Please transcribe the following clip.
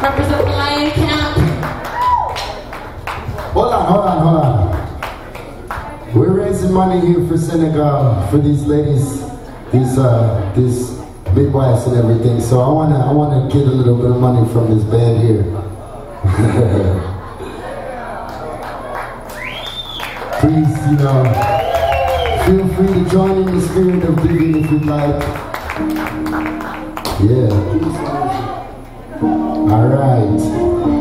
Represent Lion Camp. Hold on. We're raising money here for Senegal, for these ladies, these midwives and everything. So I wanna get a little bit of money from this band here. Please, feel free to join in the spirit of giving if you'd like. Yeah. All right.